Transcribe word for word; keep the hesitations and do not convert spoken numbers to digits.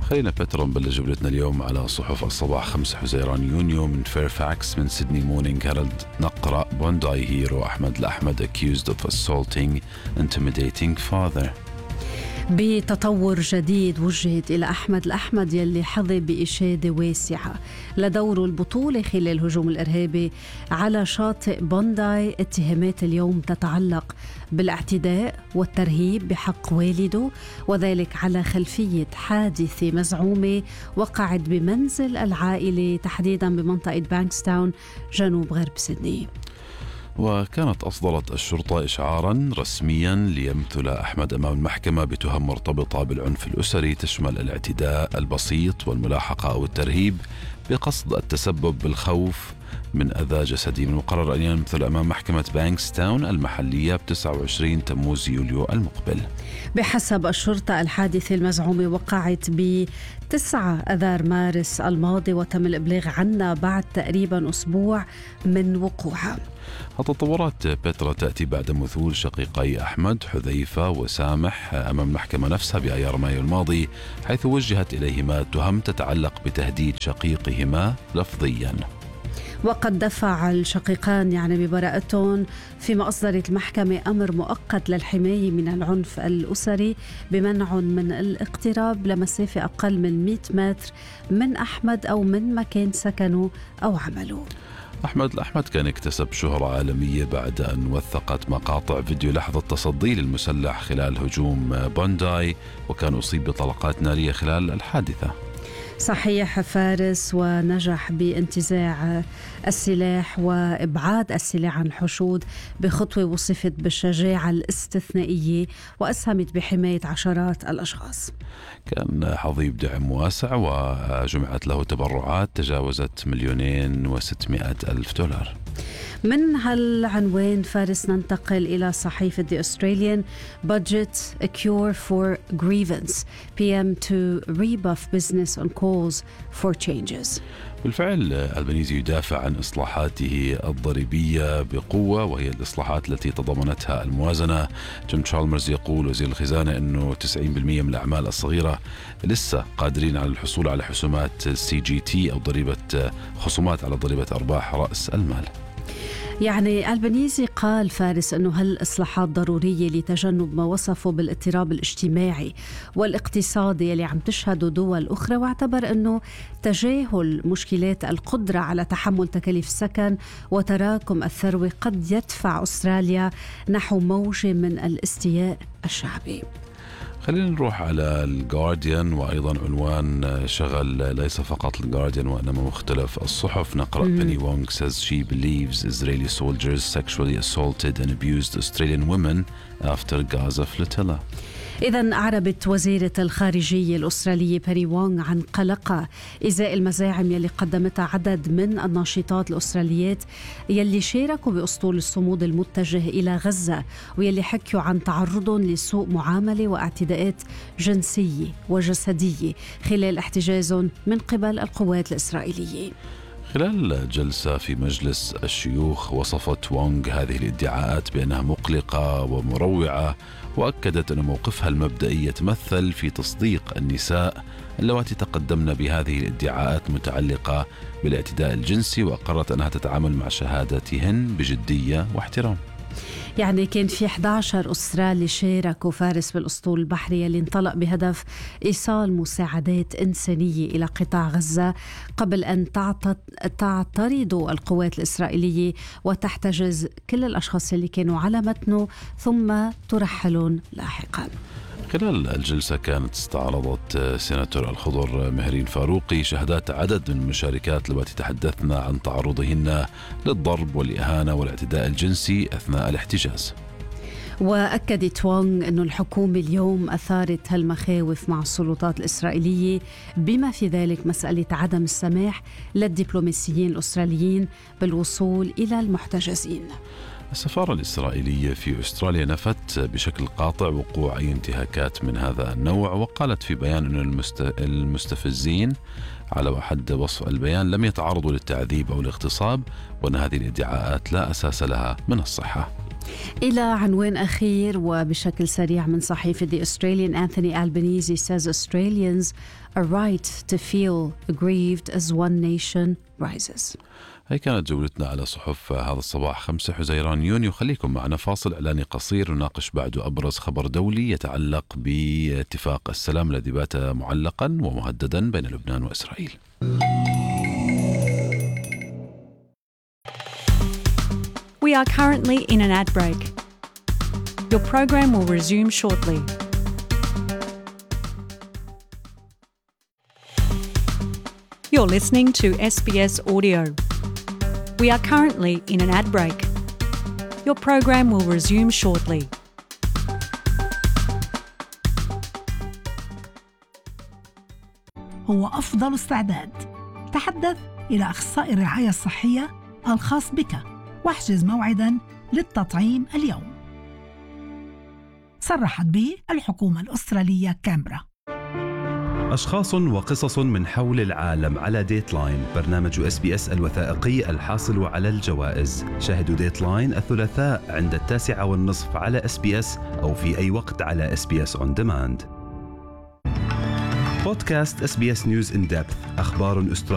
خلينا بترا نبلش جولتنا اليوم على صحف الصباح. خمسة حزيران يونيو من فيرفاكس. من سيدني مورنينج هيرالد نقرأ: بونداي هيرو أحمد الأحمد accused of assaulting intimidating father. بتطور جديد وجهت إلى أحمد الأحمد يلي حظى بإشادة واسعة لدوره البطولة خلال الهجوم الإرهابي على شاطئ بونداي. اتهامات اليوم تتعلق بالاعتداء والترهيب بحق والده، وذلك على خلفية حادثة مزعومة وقعت بمنزل العائلة تحديدا بمنطقة بانكستاون جنوب غرب سيدني. وكانت أصدرت الشرطة إشعاراً رسمياً ليمثل أحمد أمام المحكمة بتهم مرتبطة بالعنف الأسري تشمل الاعتداء البسيط والملاحقة أو الترهيب بقصد التسبب بالخوف من أذى جسدي. من المقرر أن يمثل أمام محكمة بانكستاون المحلية ب تسعة وعشرين تموز يوليو المقبل. بحسب الشرطة الحادثة المزعومة وقعت بتسعة أذار مارس الماضي وتم الإبلاغ عنها بعد تقريبا أسبوع من وقوعها. التطورات بترا تأتي بعد مثول شقيقي أحمد حذيفة وسامح أمام المحكمة نفسها بأيار مايو الماضي، حيث وجهت إليهما تهم تتعلق بتهديد شقيقهما لفظياً. وقد دفع الشقيقان يعني ببراءتهم، فيما أصدرت المحكمة أمر مؤقت للحماية من العنف الأسري بمنع من الاقتراب لمسافة أقل من مئة متر من أحمد أو من مكان سكنه أو عمله. أحمد الأحمد كان اكتسب شهرة عالمية بعد أن وثقت مقاطع فيديو لحظة تصدي للمسلح خلال هجوم بونداي، وكان أصيب بطلقات نارية خلال الحادثة. صحيح فارس، ونجح بانتزاع السلاح وإبعاد السلاح عن الحشود بخطوة وصفت بالشجاعة الاستثنائية وأسهمت بحماية عشرات الأشخاص. كان حظي بدعم واسع وجمعت له تبرعات تجاوزت مليونين وستمائة ألف دولار. من هالعنوان فارس ننتقل إلى صحيفة The Australian. Budget a cure for grievance. بي إم to rebuff business on calls for changes. بالفعل ألبانيزي يدافع عن إصلاحاته الضريبية بقوة، وهي الإصلاحات التي تضمنتها الموازنة. جيم تشالمرز يقول وزير الخزانة أنه تسعين بالمئة من الأعمال الصغيرة لسه قادرين على الحصول على حسومات سي جي تي أو ضريبة خصومات على ضريبة أرباح رأس المال. يعني ألبانيزي قال فارس أنه هالإصلاحات ضرورية لتجنب ما وصفه بالاضطراب الاجتماعي والاقتصادي اللي عم تشهده دول أخرى، واعتبر أنه تجاهل مشكلات القدرة على تحمل تكاليف السكن وتراكم الثروة قد يدفع أستراليا نحو موجة من الاستياء الشعبي. خلينا نروح على الجارديان، وأيضا عنوان شغل ليس فقط الجارديان وإنما مختلف الصحف. نقرأ بني وونغ says she believes Israeli soldiers sexually assaulted and abused Australian women after Gaza flotilla. إذن أعربت وزيرة الخارجية الأسترالية بيري وونغ عن قلقها إزاء المزاعم يلي قدمتها عدد من الناشطات الأستراليات يلي شاركوا بأسطول الصمود المتجه إلى غزة، ويلي حكوا عن تعرضهم لسوء معاملة واعتداءات جنسية وجسدية خلال احتجازهم من قبل القوات الإسرائيلية. خلال جلسة في مجلس الشيوخ وصفت وونغ هذه الادعاءات بأنها مقلقة ومروعة، وأكدت أن موقفها المبدئي يتمثل في تصديق النساء اللواتي تقدمن بهذه الادعاءات متعلقة بالاعتداء الجنسي، وأقرت أنها تتعامل مع شهادتهن بجدية واحترام. يعني كان في أحد عشر أسترالي شاركوا فارس بالأسطول البحري اللي انطلق بهدف إيصال مساعدات إنسانية إلى قطاع غزة قبل أن تعترض القوات الإسرائيلية وتحتجز كل الأشخاص اللي كانوا على متنه ثم ترحلون لاحقا. خلال الجلسة كانت استعرضت سيناتور الخضر مهرين فاروقي شهادات عدد من المشاركات التي تحدثن عن تعرضهن للضرب والإهانة والاعتداء الجنسي أثناء الاحتجاز. وأكدت وونغ أن الحكومة اليوم أثارت هالمخاوف مع السلطات الإسرائيلية، بما في ذلك مسألة عدم السماح للدبلوماسيين الأستراليين بالوصول إلى المحتجزين. السفارة الإسرائيلية في أستراليا نفت بشكل قاطع وقوع أي انتهاكات من هذا النوع، وقالت في بيان أن المستفزين على حد وصف البيان لم يتعرضوا للتعذيب أو الاغتصاب، وأن هذه الادعاءات لا أساس لها من الصحة. إلى عنوان أخير وبشكل سريع من صحيفة The Australian. Anthony Albanese says Australians are right to feel aggrieved as one nation rises. هي كانت جولتنا على صحف هذا الصباح خمسة حزيران يونيو. خليكم معنا فاصل إعلاني قصير نناقش بعده أبرز خبر دولي يتعلق باتفاق السلام الذي بات معلقا ومهددا بين لبنان وإسرائيل. We are currently in an ad break. Your program will resume shortly. You're listening to S B S Audio. We are currently in an ad break. Your program will resume shortly. هو أفضل استعداد. تحدث إلى أخصائي الرعاية الصحية الخاص بك واحجز موعداً للتطعيم اليوم. صرحت به الحكومة الأسترالية كامبرا. أشخاص وقصص من حول العالم على ديتلاين، برنامج اس بي اس الوثائقي الحاصل على الجوائز. شاهدوا ديتلاين الثلاثاء عند التاسعة والنصف على اس بي اس أو في أي وقت على اس بي اس on demand. بودكاست اس بي اس نيوز إن ديبث، أخبار أسترالية